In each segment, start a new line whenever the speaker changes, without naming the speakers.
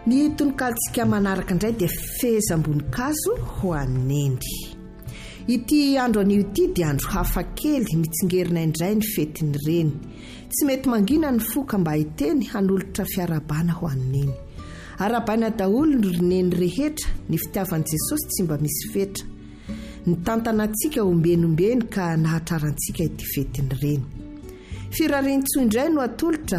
Ny tonokalitsika manaraka indray dia fehezam-boninkazo ho an'Nendy. Ity andro an'io ity dia andro hafa kely mitsingerina indray ny fetiny reny. Tsy mety mangina ny foka mba hiteny hanolotra fiarabana ho an'Neny. Arabaina daholo ny Neny rehetra, ny fitiavan'i Jesosy tsy mba misy fetra. Ny tantanantsika ombenombeny ka nahatrarantsika ity fetiny reny. Firarian-tsoa indray no atolotra,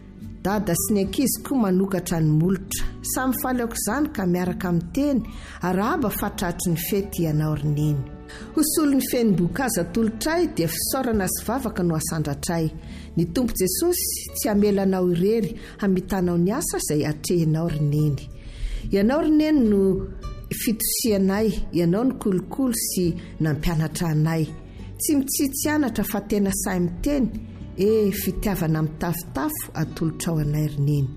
dada sy ny ankizy koa manokatra ny molotra. Samy faly aoko izany ka miaraka amin'ny teny, arahaba fatratry ny fety ianao ry Neny. Hosolo ny fenim-boninkazo atolotray dia fisaorana sy vavaka no asandratray. Ny Tompo Jesosy tsy hamelanao irery, hamitanao ny asa izay atrehinao ry Neny. Ianao ry Neny no fitosianay, ianao ny kolokolo sy nampianatra anay. Tsy mitsitsy anatra fa tena sahy miteny, fitiavana mitafitafo atolotra ao anay ry Neny.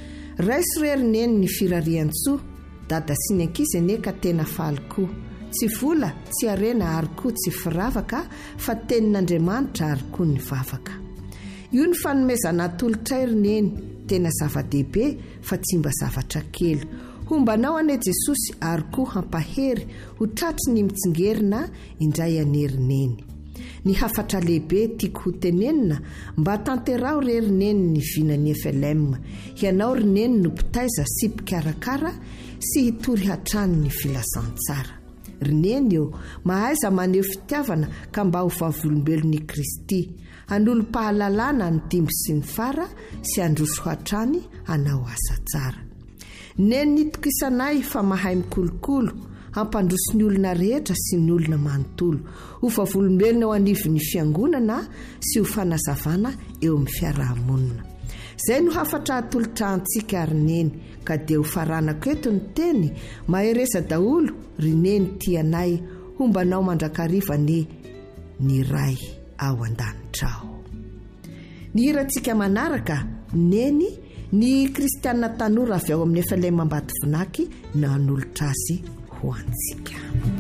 Raisy ry Neny ny firarian-tsoa, dada sy ny ankizy aneka tena faly koa. Tsy vola, tsy arena ary koa tsy firavaka, fa tenin'Andriamanitra ary koa ny vavaka. Io ny fanomezana atolotray ry Neny, tena zava-dehibe fa tsy mba zavatra kely. Hombanao ane Jesosy ary koa hampahery ho tratry ny mitsingerina indray ane ry Neny. Ny hafatra lehibe tiako ho tenenina mba tanterao ry Neny ny vinany Efelema. Ianao ry Neny no mpitaiza sy mpikarakara sy hitory hatrany ny filazantsara. Ry Neny eo, mahaiza maneho fitiavana ka mba ho vavolombelon'i Kristy. Hanolo-pahalalana ny dimby sy ny fara sy androso hatrany hanao asa tsara. Neny nitoko isanay fa mahay mikolokolo, hampandroso ny olona rehetra sy ny olona manontolo. Ho vavolombelona eo anivon'ny fiangonana sy ho fanazavana eo amin'ny fiarahamonina. Zay no hafatra atolotra antsika ry Neny, ka dia ho faranako eto ny teny, mahereza daholo ry Neny tianay, hombanao mandrakariva ny ray ao an-danitrao. Ny hirantsika manaraka, Neny, ny kristianina tanora avy ao amin'ny Efelema Ambatovonaky na hanolotra azy ho antsika.